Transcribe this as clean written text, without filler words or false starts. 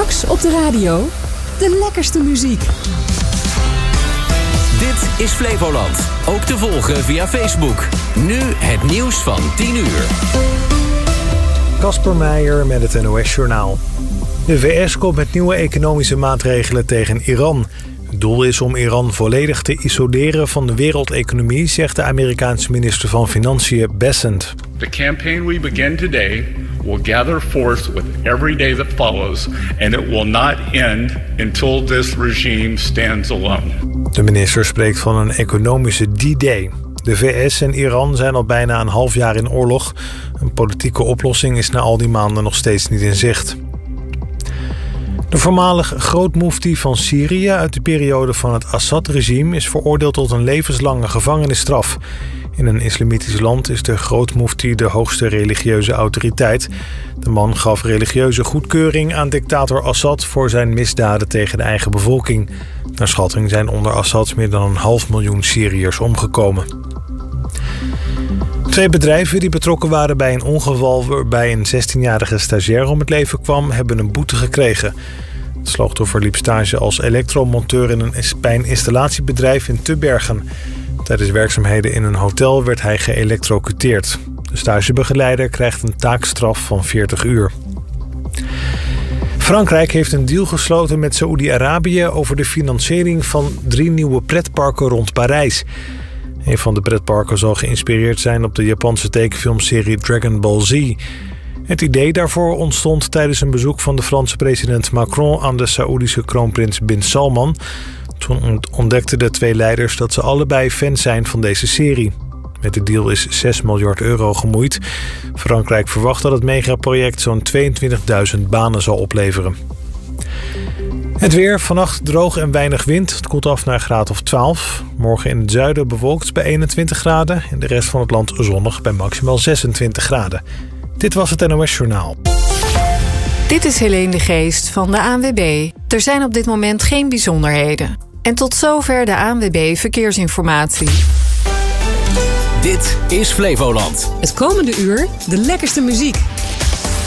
Straks op de radio de lekkerste muziek. Dit is Flevoland. Ook te volgen via Facebook. Nu het nieuws van 10 uur. Kasper Meijer met het NOS-journaal. De VS komt met nieuwe economische maatregelen tegen Iran. Het doel is om Iran volledig te isoleren van de wereldeconomie, zegt de Amerikaanse minister van Financiën Bessent. The campaign we begin today will gather force with every day that follows, and it will not end until this regime stands alone. De minister spreekt van een economische D-Day. De VS en Iran zijn al bijna een half jaar in oorlog. Een politieke oplossing is na al die maanden nog steeds niet in zicht. De voormalig grootmoefti van Syrië uit de periode van het Assad-regime is veroordeeld tot een levenslange gevangenisstraf. In een islamitisch land is de grootmoefti de hoogste religieuze autoriteit. De man gaf religieuze goedkeuring aan dictator Assad voor zijn misdaden tegen de eigen bevolking. Naar schatting zijn onder Assad meer dan 500.000 Syriërs omgekomen. 2 bedrijven die betrokken waren bij een ongeval waarbij een 16-jarige stagiair om het leven kwam, hebben een boete gekregen. Het slachtoffer liep stage als elektromonteur in een installatiebedrijf in Tubbergen. Tijdens werkzaamheden in een hotel werd hij geëlektrocuteerd. De stagebegeleider krijgt een taakstraf van 40 uur. Frankrijk heeft een deal gesloten met Saoedi-Arabië over de financiering van 3 nieuwe pretparken rond Parijs. Een van de pretparken zal geïnspireerd zijn op de Japanse tekenfilmserie Dragon Ball Z. Het idee daarvoor ontstond tijdens een bezoek van de Franse president Macron aan de Saoedische kroonprins Bin Salman. Toen ontdekten de 2 leiders dat ze allebei fans zijn van deze serie. Met de deal is 6 miljard euro gemoeid. Frankrijk verwacht dat het megaproject zo'n 22.000 banen zal opleveren. Het weer, vannacht droog en weinig wind. Het koelt af naar een graad of 12. Morgen in het zuiden bewolkt bij 21 graden. In de rest van het land zonnig bij maximaal 26 graden. Dit was het NOS Journaal. Dit is Helene de Geest van de ANWB. Er zijn op dit moment geen bijzonderheden. En tot zover de ANWB Verkeersinformatie. Dit is Flevoland. Het komende uur de lekkerste muziek.